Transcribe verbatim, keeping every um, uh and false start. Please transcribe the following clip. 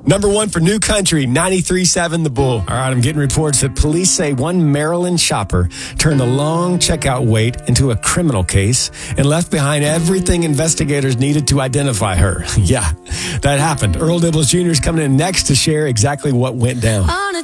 Number one for New Country, ninety-three point seven The Bull. All right, I'm getting reports that police say one Maryland shopper turned a long checkout wait into a criminal case and left behind everything investigators needed to identify her. Yeah, that happened. Earl Dibbles Junior is coming in next to share exactly what went down.